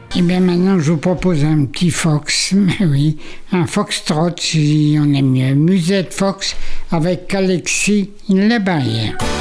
Et bien maintenant, je vous propose un petit fox, oui, un foxtrot si on aime mieux, Musette Fox avec Alexis Lebaille.